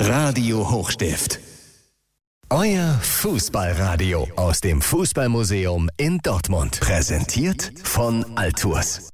Radio Hochstift. Euer Fußballradio aus dem Fußballmuseum in Dortmund. Präsentiert von Altours.